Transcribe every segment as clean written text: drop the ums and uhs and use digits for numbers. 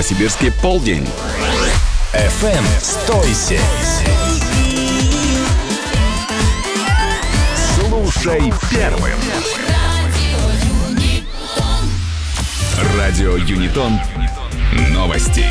Новосибирске полдень. FM 107. Слушай первым. Радио Юнитон. Новости.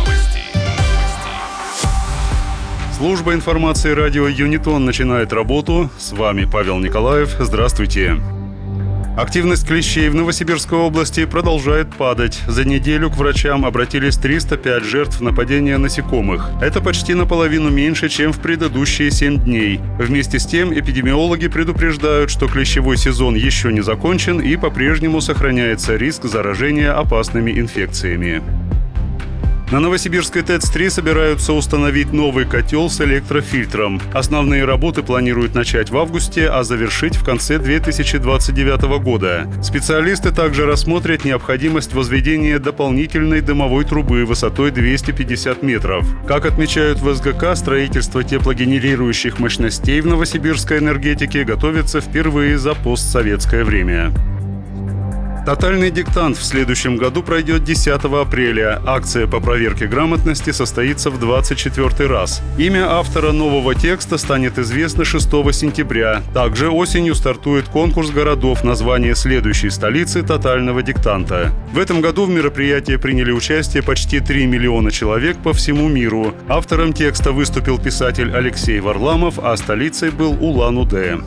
Служба информации радио Юнитон начинает работу. С вами Павел Николаев. Здравствуйте. Активность клещей в Новосибирской области продолжает падать. За неделю к врачам обратились 305 жертв нападения насекомых. Это почти наполовину меньше, чем в предыдущие 7 дней. Вместе с тем эпидемиологи предупреждают, что клещевой сезон еще не закончен и по-прежнему сохраняется риск заражения опасными инфекциями. На Новосибирской ТЭЦ-3 собираются установить новый котел с электрофильтром. Основные работы планируют начать в августе, а завершить в конце 2029 года. Специалисты также рассмотрят необходимость возведения дополнительной дымовой трубы высотой 250 метров. Как отмечают в СГК, строительство теплогенерирующих мощностей в новосибирской энергетике готовится впервые за постсоветское время. Тотальный диктант в следующем году пройдет 10 апреля. Акция по проверке грамотности состоится в 24-й раз. Имя автора нового текста станет известно 6 сентября. Также осенью стартует конкурс городов названия следующей столицы тотального диктанта. В этом году в мероприятии приняли участие почти 3 миллиона человек по всему миру. Автором текста выступил писатель Алексей Варламов, а столицей был Улан-Удэ.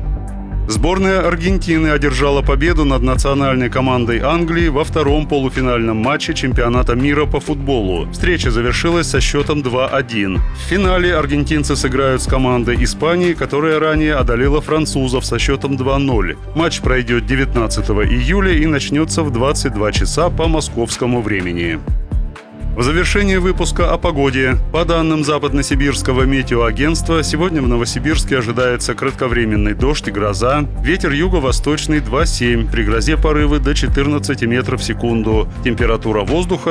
Сборная Аргентины одержала победу над национальной командой Англии во втором полуфинальном матче чемпионата мира по футболу. Встреча завершилась со счетом 2-1. В финале аргентинцы сыграют с командой Испании, которая ранее одолела французов со счетом 2-0. Матч пройдет 19 июля и начнется в 22 часа по московскому времени. В завершение выпуска о погоде. По данным Западносибирского метеоагентства, сегодня в Новосибирске ожидается кратковременный дождь и гроза. Ветер юго-восточный 2,7. При грозе порывы до 14 метров в секунду. Температура воздуха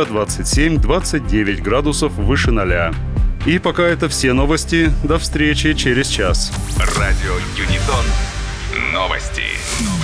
27-29 градусов выше 0. И пока это все новости. До встречи через час. Радио Юнитон. Новости.